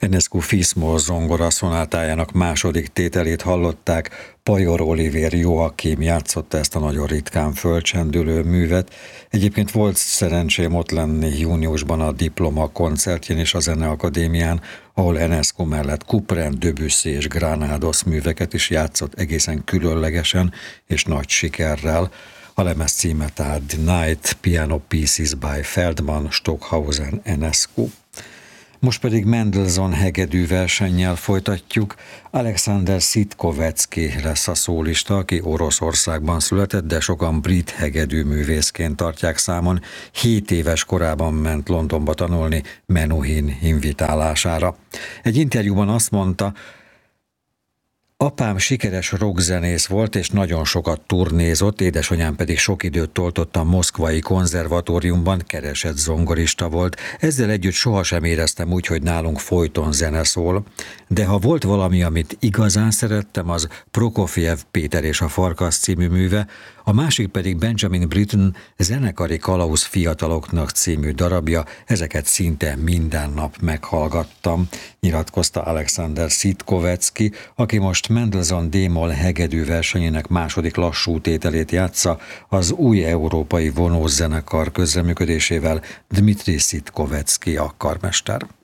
Enescu Fismol zongora szonátájának második tételét hallották. Pajor Olivér Joachim játszotta ezt a nagyon ritkán fölcsendülő művet. Egyébként volt szerencsém ott lenni júniusban a Diploma koncertjén és a Zeneakadémián, ahol Enescu mellett Couperin, Debussy és Granados műveket is játszott egészen különlegesen és nagy sikerrel. A lemez címe tehát The Night, Piano Pieces by Feldman, Stockhausen, Enescu. Most pedig Mendelssohn hegedű versennyel folytatjuk. Alexander Sitkovetsky lesz a szólista, aki Oroszországban született, de sokan brit hegedű művészként tartják számon. 7 éves korában ment Londonba tanulni Menuhin invitálására. Egy interjúban azt mondta: apám sikeres rockzenész volt, és nagyon sokat turnézott, édesanyám pedig sok időt töltött a moszkvai konzervatóriumban, keresett zongorista volt. Ezzel együtt sohasem éreztem úgy, hogy nálunk folyton zene szól. De ha volt valami, amit igazán szerettem, az Prokofjev Péter és a Farkas című műve, a másik pedig Benjamin Britten Zenekari kalauz fiataloknak című darabja, ezeket szinte minden nap meghallgattam, nyilatkozta Alexander Sitkovetsky, aki most Mendelssohn D-moll hegedű versenyének második lassú tételét játsza az új európai vonózenekar közreműködésével. Dmitri Sitkovetsky a karmester.